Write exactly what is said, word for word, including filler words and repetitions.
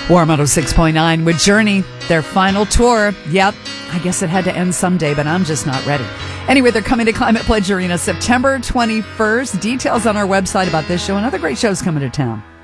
Warm one oh six point nine with Journey, their final tour. Yep, I guess it had to end someday, but I'm just not ready. Anyway, they're coming to Climate Pledge Arena September twenty-first. Details on our website about this show and other great shows coming to town.